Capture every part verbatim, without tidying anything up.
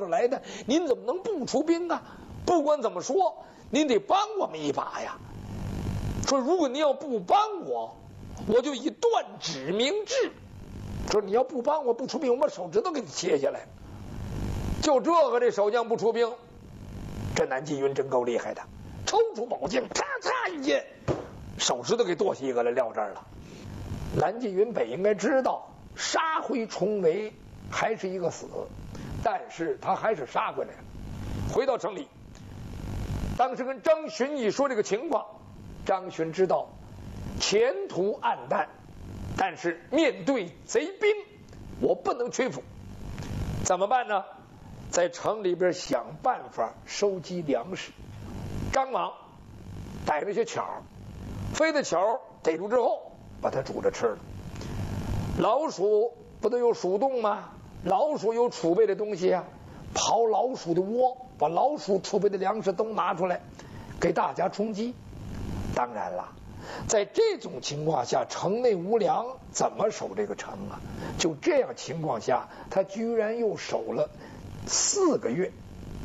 这儿来的，您怎么能不出兵啊？不管怎么说，您得帮我们一把呀。说如果您要不帮我，我就以断指明志。说你要不帮我不出兵，我把手指头给你切下来。就这个这守将不出兵，这南霁云真够厉害的，抽出宝剑，嚓嚓一剑，手指头给剁下一个来，撂这儿了。南霁云本应该知道杀回重围还是一个死，但是他还是杀回来了。回到城里，当时跟张巡一说这个情况，张巡知道前途暗淡，但是面对贼兵，我不能屈服。怎么办呢？在城里边想办法收集粮食。张莽逮了些巧，飞的巧逮住之后，把它煮着吃了。老鼠不都有鼠洞吗？老鼠有储备的东西啊，刨老鼠的窝，把老鼠储备的粮食都拿出来，给大家充饥。当然了，在这种情况下，城内无粮，怎么守这个城啊？就这样情况下，他居然又守了四个月，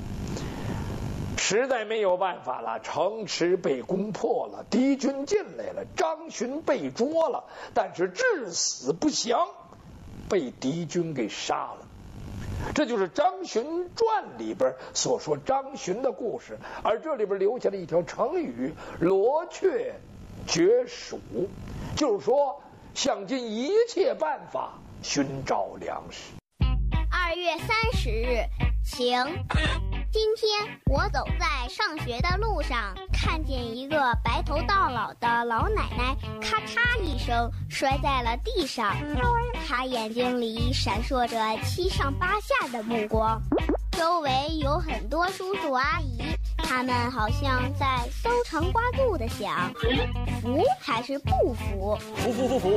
实在没有办法了，城池被攻破了，敌军进来了，张巡被捉了，但是至死不降，被敌军给杀了。这就是《张巡传》里边所说张巡的故事，而这里边留下了一条成语“罗雀绝蜀”，就是说想尽一切办法寻找粮食。 二月三十日，晴。今天我走在上学的路上，看见一个白头到老的老奶奶咔嚓一声摔在了地上，她眼睛里闪烁着七上八下的目光。周围有很多叔叔阿姨，他们好像在搜肠刮肚的想，服还是不服？ 服服服服，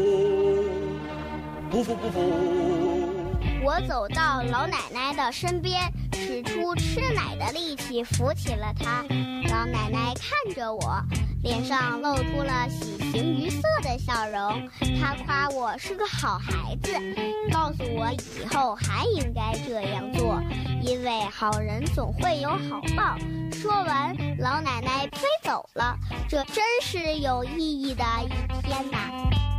不服不服。 我走到老奶奶的身边，使出吃奶的力气扶起了她。老奶奶看着我，脸上露出了喜形于色的笑容。她夸我是个好孩子，告诉我以后还应该这样做，因为好人总会有好报。说完，老奶奶飞走了。这真是有意义的一天呐！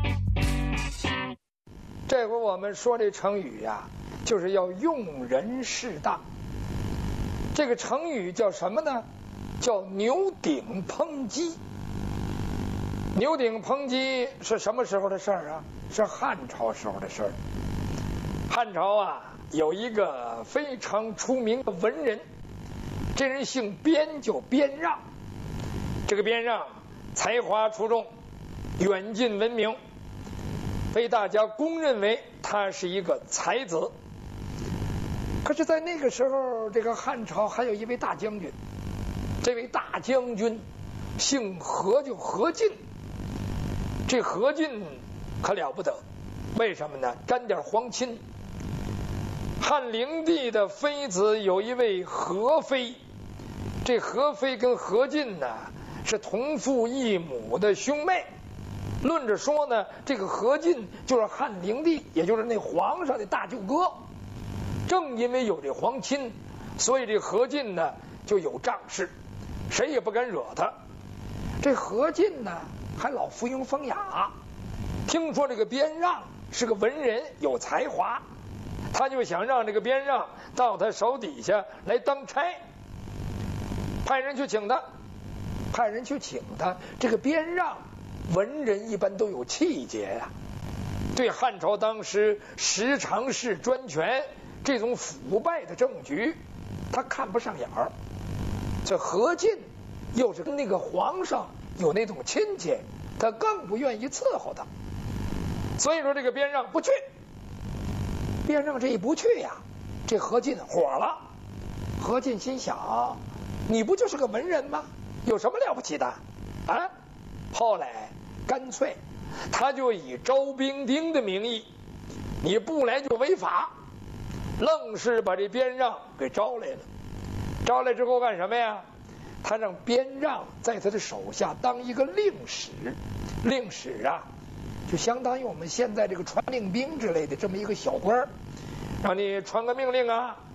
这回我们说这成语呀、啊，就是要用人适当。这个成语叫什么呢？叫牛鼎烹鸡。牛鼎烹鸡是什么时候的事儿啊？是汉朝时候的事儿。汉朝啊，有一个非常出名的文人，这人姓边，叫边让。这个边让才华出众，远近闻名，被大家公认为他是一个才子。可是，在那个时候，这个汉朝还有一位大将军，这位大将军姓何，就何进。这何进可了不得，为什么呢？沾点皇亲。汉灵帝的妃子有一位何妃，这何妃跟何进呢是同父异母的兄妹。论着说呢，这个何进就是汉灵帝，也就是那皇上的大舅哥。正因为有这皇亲，所以这何进呢就有仗势，谁也不敢惹他。这何进呢还老附庸风雅，听说这个边让是个文人，有才华，他就想让这个边让到他手底下来当差，派人去请他，派人去请他。这个边让文人一般都有气节呀、啊，对汉朝当时十常侍专权这种腐败的政局，他看不上眼儿。这何进又是跟那个皇上有那种亲戚，他更不愿意伺候他。所以说这个边让不去，边让这一不去呀，这何进火了。何进心想，你不就是个文人吗？有什么了不起的啊？后来干脆他就以招兵丁的名义，你不来就违法，愣是把这边让给招来了。招来之后干什么呀？他让边让在他的手下当一个令史。令史啊，就相当于我们现在这个传令兵之类的这么一个小官，让你传个命令啊，